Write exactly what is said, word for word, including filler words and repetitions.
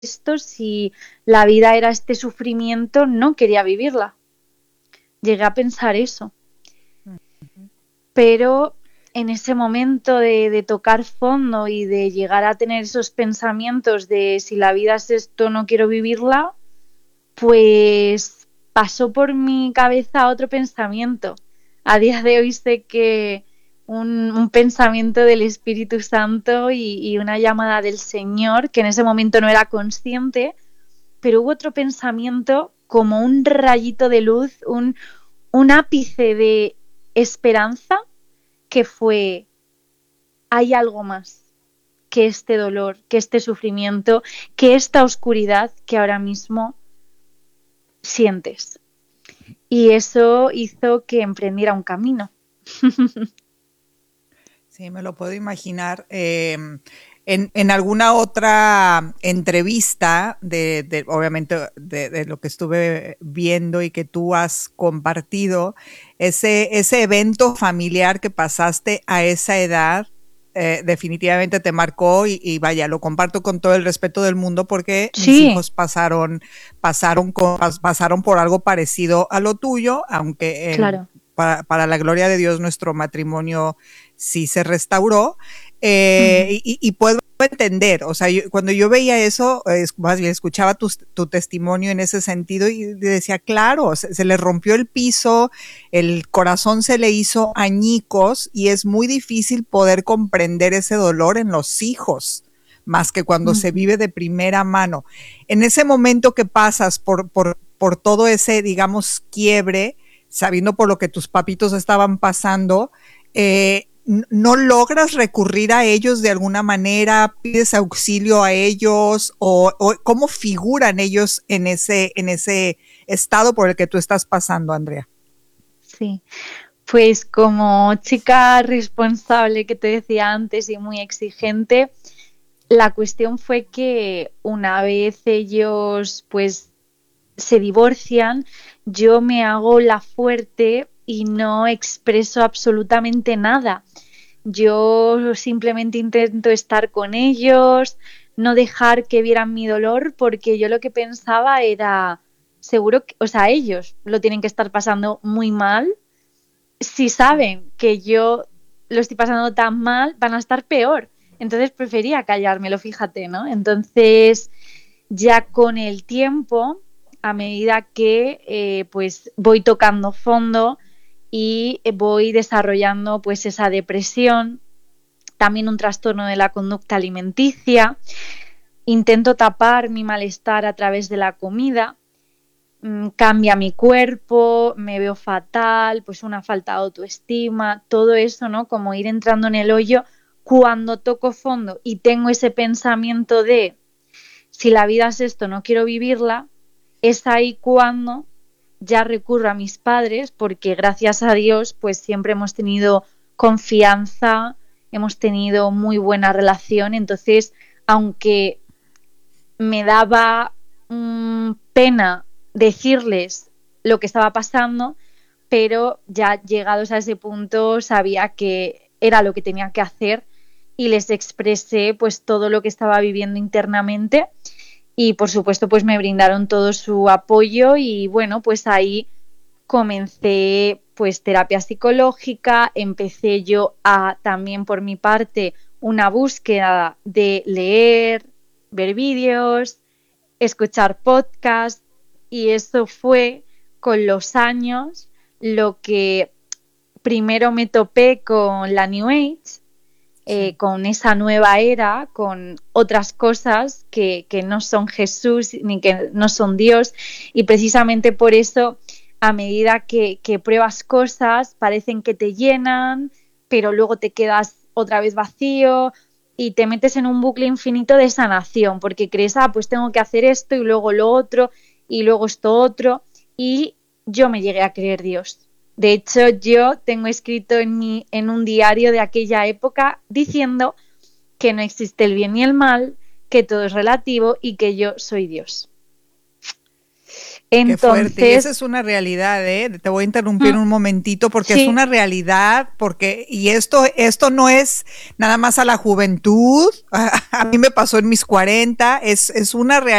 esto, si la vida era este sufrimiento, no quería vivirla. Llegué a pensar eso. Pero en ese momento de, de tocar fondo y de llegar a tener esos pensamientos de si la vida es esto, no quiero vivirla, pues pasó por mi cabeza otro pensamiento. A día de hoy sé que un, un pensamiento del Espíritu Santo y, y una llamada del Señor, que en ese momento no era consciente, pero hubo otro pensamiento como un rayito de luz, un, un ápice de esperanza, que fue: hay algo más que este dolor, que este sufrimiento, que esta oscuridad que ahora mismo sientes. Y eso hizo que emprendiera un camino. Sí, me lo puedo imaginar. Eh, en, en alguna otra entrevista, de, de obviamente de, de lo que estuve viendo y que tú has compartido, ese, ese evento familiar que pasaste a esa edad, eh, definitivamente te marcó y, y vaya, lo comparto con todo el respeto del mundo porque mis Sí. hijos pasaron, pasaron, con, pasaron por algo parecido a lo tuyo, aunque en, Claro. para, para la gloria de Dios nuestro matrimonio sí se restauró, eh, uh-huh. y, y puedo entender, o sea, yo, cuando yo veía eso, eh, más bien escuchaba tu, tu testimonio en ese sentido y decía, claro, se, se le rompió el piso, el corazón se le hizo añicos y es muy difícil poder comprender ese dolor en los hijos, más que cuando uh-huh. se vive de primera mano. En ese momento que pasas por, por, por todo ese, digamos, quiebre, sabiendo por lo que tus papitos estaban pasando, eh, ¿no logras recurrir a ellos de alguna manera? ¿Pides auxilio a ellos? ¿O, o cómo figuran ellos en ese, en ese estado por el que tú estás pasando, Andrea? Sí, pues como chica responsable que te decía antes y muy exigente, la cuestión fue que una vez ellos pues se divorcian, yo me hago la fuerte y no expreso absolutamente nada. Yo simplemente intento estar con ellos, no dejar que vieran mi dolor, porque yo lo que pensaba era, seguro que, o sea, ellos lo tienen que estar pasando muy mal. Si saben que yo lo estoy pasando tan mal, van a estar peor. Entonces prefería callármelo, fíjate, ¿no? Entonces, ya con el tiempo, a medida que eh, pues voy tocando fondo y voy desarrollando pues esa depresión, también un trastorno de la conducta alimenticia, intento tapar mi malestar a través de la comida, mmm, cambia mi cuerpo, me veo fatal, pues una falta de autoestima, todo eso, ¿no? Como ir entrando en el hoyo cuando toco fondo y tengo ese pensamiento de si la vida es esto, no quiero vivirla, es ahí cuando ya recurro a mis padres, porque gracias a Dios pues siempre hemos tenido confianza, hemos tenido muy buena relación, entonces aunque me daba mmm, pena decirles lo que estaba pasando, pero ya llegados a ese punto sabía que era lo que tenía que hacer y les expresé pues todo lo que estaba viviendo internamente. Y por supuesto pues me brindaron todo su apoyo y bueno, pues ahí comencé pues terapia psicológica, empecé yo a también por mi parte una búsqueda de leer, ver vídeos, escuchar podcasts y eso fue con los años lo que primero me topé con la New Age. Eh, con esa nueva era, con otras cosas que, que no son Jesús ni que no son Dios, y precisamente por eso a medida que, que pruebas cosas parecen que te llenan, pero luego te quedas otra vez vacío y te metes en un bucle infinito de sanación, porque crees, ah, pues tengo que hacer esto y luego lo otro y luego esto otro, y yo me llegué a creer Dios. De hecho, yo tengo escrito en, mi, en un diario de aquella época diciendo que no existe el bien ni el mal, que todo es relativo y que yo soy Dios. Entonces, qué fuerte. Y esa es una realidad, ¿eh? Te voy a interrumpir un momentito porque sí. es una realidad, porque, y esto, esto no es nada más a la juventud, a, a mí me pasó en mis cuarenta, es, es una realidad.